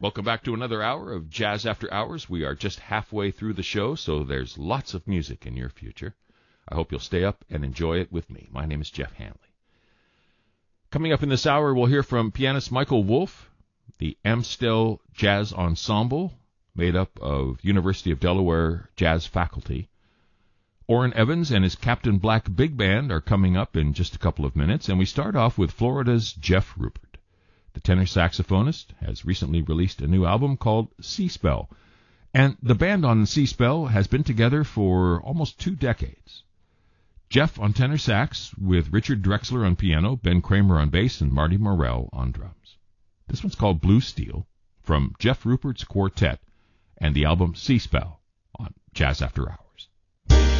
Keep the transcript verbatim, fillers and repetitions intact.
Welcome back to another hour of Jazz After Hours. We are just halfway through the show, so there's lots of music in your future. I hope you'll stay up and enjoy it with me. My name is Jeff Hanley. Coming up in this hour, we'll hear from pianist Michael Wolff, the Amstel Jazz Ensemble, made up of University of Delaware jazz faculty. Orrin Evans and his Captain Black Big Band are coming up in just a couple of minutes, and we start off with Florida's Jeff Ruppert. The tenor saxophonist has recently released a new album called Seaspell, and the band on Seaspell has been together for almost two decades. Jeff on tenor sax, with Richard Drexler on piano, Ben Kramer on bass, and Marty Morell on drums. This one's called Blue Steel, from Jeff Ruppert's Quartet, and the album Seaspell on Jazz After Hours.